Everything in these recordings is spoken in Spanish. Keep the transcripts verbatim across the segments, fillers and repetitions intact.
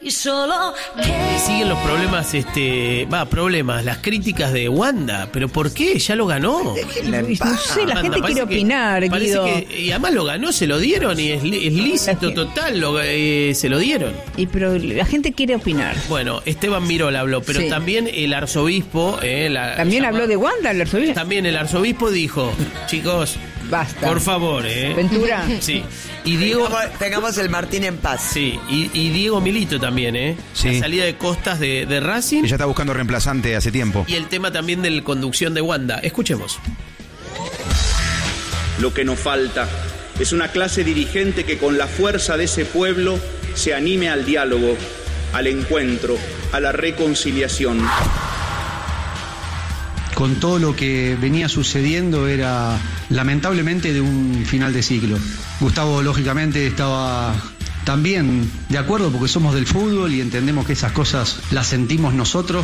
y solo que... Y siguen los problemas, este, va, problemas, las críticas de Wanda. ¿Pero por qué? ¿Ya lo ganó? No sé, la gente quiere opinar, parece Guido. que, y además lo ganó, se lo dieron y es, es lícito total, lo, eh, se lo dieron. Y pero la gente quiere opinar. Bueno, Esteban Mirol habló, pero Sí. también el arzobispo... Eh, la, También llama, habló de Wanda, el arzobispo. También el arzobispo dijo, chicos, Basta. por favor, ¿eh? Ventura. Sí. Y Diego... Tengamos, tengamos el Martín en paz. Sí, y, y Diego Milito también, ¿eh? Sí. La salida de Costas de, de Racing. Ella está buscando reemplazante hace tiempo. Y el tema también de la conducción de Wanda. Escuchemos. Lo que nos falta es una clase dirigente que con la fuerza de ese pueblo se anime al diálogo, al encuentro, a la reconciliación. Con todo lo que venía sucediendo era lamentablemente de un final de ciclo. Gustavo lógicamente estaba también de acuerdo porque somos del fútbol y entendemos que esas cosas las sentimos nosotros.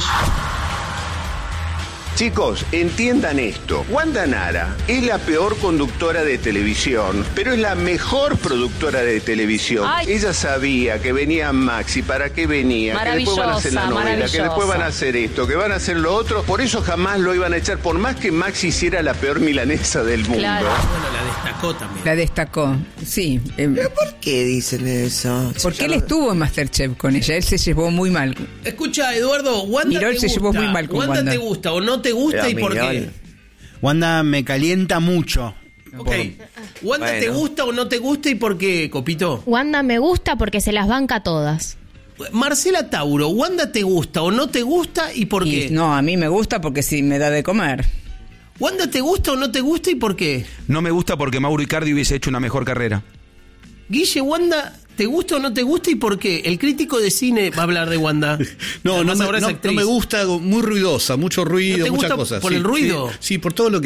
Chicos, entiendan esto. Wanda Nara es la peor conductora de televisión, pero es la mejor productora de televisión. Ay. Ella sabía que venía Maxi, para qué venía, que después van a hacer la Maravillosa, novela, que después van a maravillosa. hacer esto, que van a hacer lo otro. Por eso jamás lo iban a echar, por más que Maxi hiciera la peor milanesa del mundo. Claro. Bueno, la destacó también. La destacó, sí. Eh, ¿Pero por qué dicen eso? porque él estuvo en Masterchef con ella, él se llevó muy mal. Escucha, Eduardo, Wanda Mirol te se gusta. llevó muy mal con Wanda Wanda. te gusta o no te gusta Pero y por Mirol. qué. Wanda me calienta mucho. Ok. Wanda te Bueno. gusta o no te gusta y por qué, Copito. Wanda me gusta porque se las banca todas. Marcela Tauro, Wanda te gusta o no te gusta y por Y qué. no, a mí me gusta porque sí me da de comer. Wanda te gusta o no te gusta y por qué. No me gusta porque Mauro Icardi hubiese hecho una mejor carrera. Guille, Wanda, ¿te gusta o no te gusta y por qué? El crítico de cine va a hablar de Wanda. No, no Además, me, ahora es no, actriz. no me gusta, muy ruidosa, mucho ruido, ¿No te muchas gusta cosas. por Sí, el ruido? Sí, sí, por todo lo que